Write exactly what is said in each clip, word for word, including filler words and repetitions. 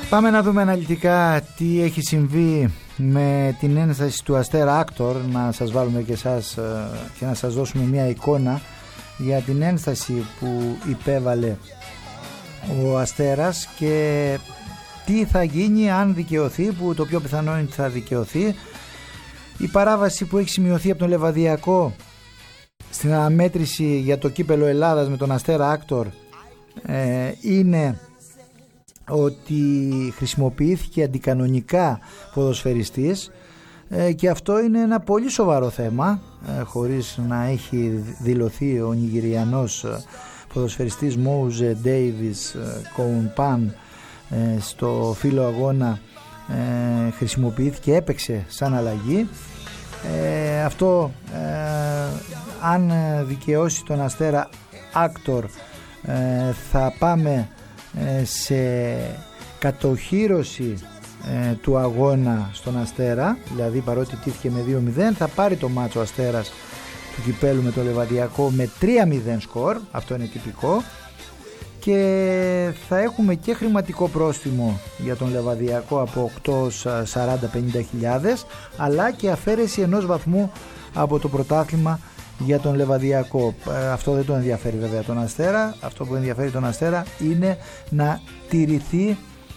Πάμε να δούμε αναλυτικά τι έχει συμβεί με την ένσταση του Αστέρα Άκτορ, να σας βάλουμε και εσάς και να σας δώσουμε μια εικόνα για την ένσταση που υπέβαλε ο Αστέρας και τι θα γίνει αν δικαιωθεί, που το πιο πιθανό είναι ότι θα δικαιωθεί. Η παράβαση που έχει σημειωθεί από τον Λεβαδιακό στην αναμέτρηση για το κύπελο Ελλάδας με τον Αστέρα Άκτορ ε, είναι ότι χρησιμοποιήθηκε αντικανονικά ποδοσφαιριστής ε, και αυτό είναι ένα πολύ σοβαρό θέμα, ε, χωρίς να έχει δηλωθεί ο Νιγηριανός ποδοσφαιριστής Μόουζε Ντέιβις Κοουνπάν ε, στο φύλλο αγώνα, ε, χρησιμοποιήθηκε, έπαιξε σαν αλλαγή. Ε, αυτό ε, αν δικαιώσει τον Αστέρα Άκτορ ε, θα πάμε σε κατοχύρωση ε, του αγώνα στον Αστέρα, δηλαδή παρότι τύχηκε με δύο μηδέν θα πάρει το μάτσο ο Αστέρας του κυπέλου με το Λεβαδιακό με τρία μηδέν σκορ, αυτό είναι τυπικό, και θα έχουμε και χρηματικό πρόστιμο για τον Λεβαδιακό από οκτώ σαράντα πενήντα χιλιάδες, αλλά και αφαίρεση ενός βαθμού από το πρωτάθλημα για τον Λεβαδιακό. Αυτό δεν τον ενδιαφέρει βέβαια τον Αστέρα. Αυτό που ενδιαφέρει τον Αστέρα είναι να τηρηθεί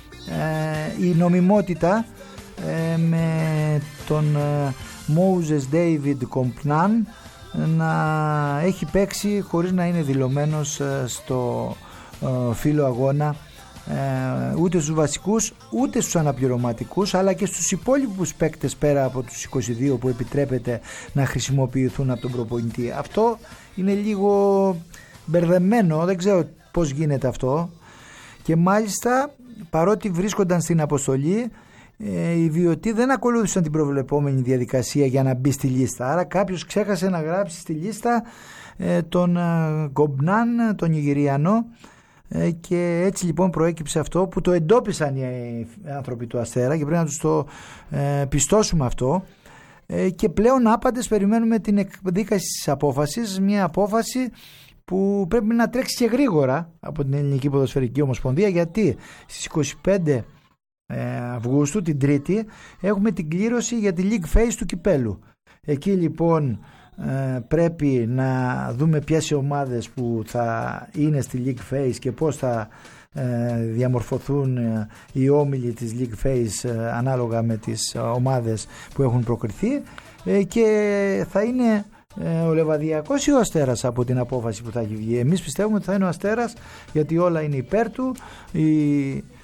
ε, η νομιμότητα ε, με τον ε, Moses David Compnan να έχει παίξει χωρίς να είναι δηλωμένος ε, στο ε, φύλλο αγώνα, ε, ούτε στους βασικούς ούτε στους αναπληρωματικούς, αλλά και στους υπόλοιπους παίκτες πέρα από τους είκοσι δύο που επιτρέπεται να χρησιμοποιηθούν από τον προπονητή. Αυτό είναι λίγο μπερδεμένο, δεν ξέρω πώς γίνεται αυτό, και μάλιστα παρότι βρίσκονταν στην αποστολή ε, οι βιωτοί δεν ακολούθησαν την προβλεπόμενη διαδικασία για να μπει στη λίστα, άρα κάποιος ξέχασε να γράψει στη λίστα ε, τον ε, Κομπνάν, τον Νιγηριανό, και έτσι λοιπόν προέκυψε αυτό που το εντόπισαν οι άνθρωποι του Αστέρα και πρέπει να τους το ε, πιστώσουμε αυτό, ε, και πλέον άπαντες περιμένουμε την εκδίκαση της απόφασης, μια απόφαση που πρέπει να τρέξει και γρήγορα από την Ελληνική Ποδοσφαιρική Ομοσπονδία, γιατί στις είκοσι πέντε Αυγούστου, την Τρίτη, έχουμε την κλήρωση για τη League Phase του κυπέλου. Εκεί λοιπόν Ε, πρέπει να δούμε ποιες οι ομάδες που θα είναι στη League Phase και πώς θα ε, διαμορφωθούν ε, οι όμιλοι της League Phase ε, ανάλογα με τις ε, ομάδες που έχουν προκριθεί, ε, και θα είναι ε, ο Λεβαδιακός ή ο Αστέρας από την απόφαση που θα έχει βγει. Εμείς πιστεύουμε ότι θα είναι ο Αστέρας, γιατί όλα είναι υπέρ του, η,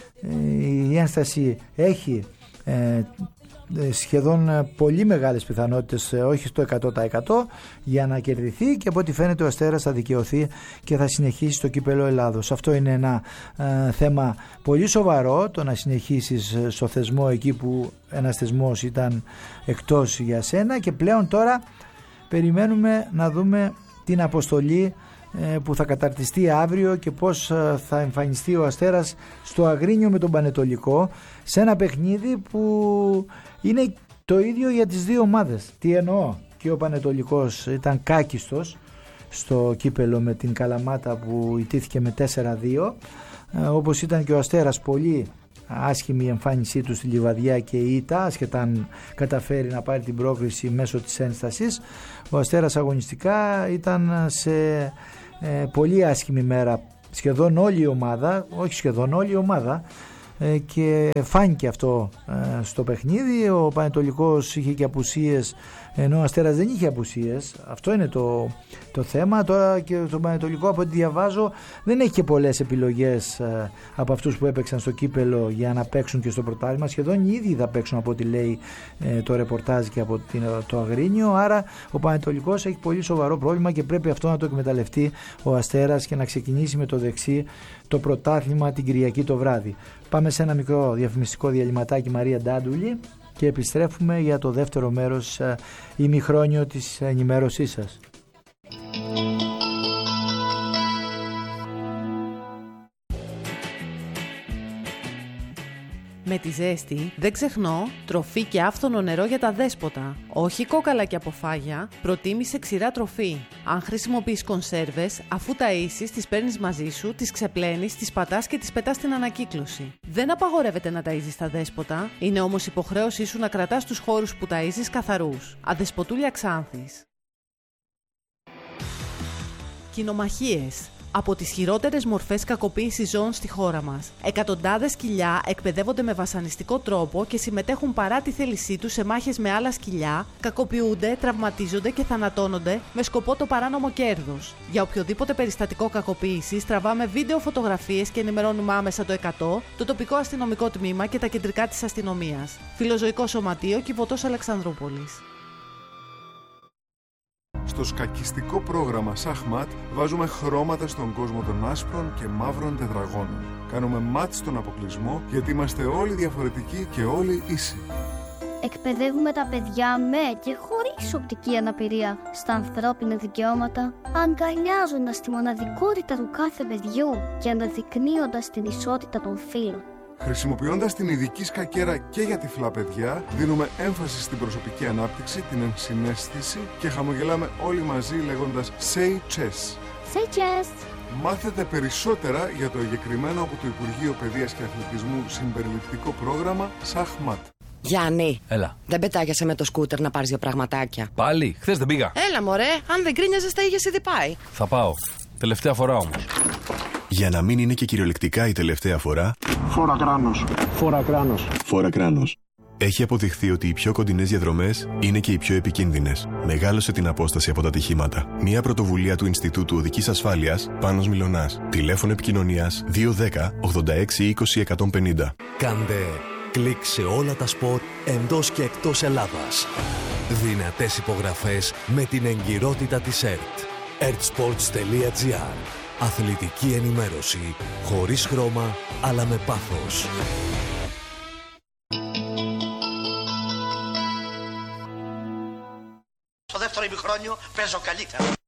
η ένσταση έχει ε, σχεδόν πολύ μεγάλες πιθανότητες, όχι στο εκατό τοις εκατό, για να κερδιθεί, και από ό,τι φαίνεται ο Αστέρας θα δικαιωθεί και θα συνεχίσει στο κύπελο Ελλάδος. Αυτό είναι ένα ε, θέμα πολύ σοβαρό, το να συνεχίσεις στο θεσμό εκεί που ένας θεσμός ήταν εκτός για σένα, και πλέον τώρα περιμένουμε να δούμε την αποστολή ε, που θα καταρτιστεί αύριο και πώς ε, θα εμφανιστεί ο Αστέρας στο Αγρίνιο με τον Πανετολικό, σε ένα παιχνίδι που είναι το ίδιο για τις δύο ομάδες. Τι εννοώ? Και ο Πανετολικός ήταν κάκιστος στο κύπελο με την Καλαμάτα που ιτήθηκε με τέσσερα δύο, ε, όπως ήταν και ο Αστέρας πολύ άσχημη η εμφάνισή του στη Λιβαδιά και η ήττα, ασχετά αν καταφέρει να πάρει την πρόκριση μέσω της ένστασης. Ο Αστέρας αγωνιστικά ήταν σε ε, πολύ άσχημη μέρα, σχεδόν όλη η ομάδα, όχι σχεδόν όλη η ομάδα, ε, και φάνηκε αυτό ε, στο παιχνίδι. Ο Πανετολικός είχε και απουσίες, ενώ ο Αστέρας δεν είχε απουσίες. Αυτό είναι το, το θέμα. Τώρα και το Πανετολικό, από ό,τι διαβάζω, δεν έχει και πολλές επιλογές ε, από αυτούς που έπαιξαν στο κύπελο για να παίξουν και στο πρωτάθλημα. Σχεδόν οι ίδιοι θα παίξουν, από ό,τι λέει ε, το ρεπορτάζ και από την, το Αγρίνιο. Άρα ο Πανετολικός έχει πολύ σοβαρό πρόβλημα και πρέπει αυτό να το εκμεταλλευτεί ο Αστέρας και να ξεκινήσει με το δεξί το πρωτάθλημα την Κυριακή το βράδυ. Πάμε σε ένα μικρό διαφημιστικό διαλυματάκι, Μαρία Ντάντουλη, και επιστρέφουμε για το δεύτερο μέρος ε, ημιχρόνιο της ενημέρωσής σας. Με τη ζέστη, δεν ξεχνώ, τροφή και άφθονο νερό για τα δέσποτα. Όχι κόκαλα και αποφάγια, προτίμησε ξηρά τροφή. Αν χρησιμοποιείς κονσέρβες, αφού ταΐσεις, τις παίρνεις μαζί σου, τις ξεπλένεις, τις πατάς και τις πετάς στην ανακύκλωση. Δεν απαγορεύεται να ταΐζεις τα δέσποτα, είναι όμως υποχρέωσή σου να κρατάς τους χώρους που ταΐζεις καθαρούς. Αδεσποτούλια Ξάνθης. Κοινομαχίες. Από τις χειρότερες μορφές κακοποίησης ζώων στη χώρα μας. Εκατοντάδες σκυλιά εκπαιδεύονται με βασανιστικό τρόπο και συμμετέχουν παρά τη θέλησή τους σε μάχες με άλλα σκυλιά, κακοποιούνται, τραυματίζονται και θανατώνονται με σκοπό το παράνομο κέρδος. Για οποιοδήποτε περιστατικό κακοποίησης τραβάμε βίντεο φωτογραφίες και ενημερώνουμε άμεσα το εκατό, το τοπικό αστυνομικό τμήμα και τα κεντρικά της αστυνομίας. Φιλοζωικό Σωματείο, Κιβωτός Αλεξανδρούπολης. Στο σκακιστικό πρόγραμμα Σαχμάτ βάζουμε χρώματα στον κόσμο των άσπρων και μαύρων τετραγώνων. Κάνουμε μάτ στον αποκλεισμό γιατί είμαστε όλοι διαφορετικοί και όλοι ίσοι. Εκπαιδεύουμε τα παιδιά με και χωρίς οπτική αναπηρία στα ανθρώπινα δικαιώματα, αγκαλιάζοντας τη μοναδικότητα του κάθε παιδιού και αναδεικνύοντας την ισότητα των φύλων. Χρησιμοποιώντας την ειδική σκακέρα και για τυφλά παιδιά, δίνουμε έμφαση στην προσωπική ανάπτυξη, την ενσυναίσθηση και χαμογελάμε όλοι μαζί λέγοντας Say Chess. Say Chess. Μάθετε περισσότερα για το εγκεκριμένο από το Υπουργείο Παιδείας και Αθλητισμού συμπεριληπτικό πρόγραμμα Σαχμάτ. Γιάννη, έλα. Δεν πετάγεσαι με το σκούτερ να πάρεις δύο πραγματάκια? Πάλι, χθες δεν πήγα. Έλα μωρέ, αν δεν κρίνιαζες θα είχες ήδη πάει. Θα πάω. Τελευταία φορά όμως. Για να μην είναι και κυριολεκτικά η τελευταία φορά, φόρα κράνος. Φόρα κράνος. Φόρα κράνος. Έχει αποδειχθεί ότι οι πιο κοντινές διαδρομές είναι και οι πιο επικίνδυνες. Μεγάλωσε την απόσταση από τα ατυχήματα. Μια πρωτοβουλία του Ινστιτούτου Οδικής Ασφάλειας, Πάνος Μιλωνάς. Τηλέφωνο επικοινωνίας δύο ένα μηδέν ογδόντα έξι είκοσι εκατόν πενήντα. Κάντε κλικ σε όλα τα σπορ εντός και εκτός Ελλάδας. Δυνατές υπογραφές με την εγκυρότητα της ΕΡΤ. ερτ-σπορτς τελεία τζι άρ. Αθλητική ενημέρωση, χωρίς χρώμα, αλλά με πάθος. Στο δεύτερο ημιχρόνιο παίζω καλύτερα.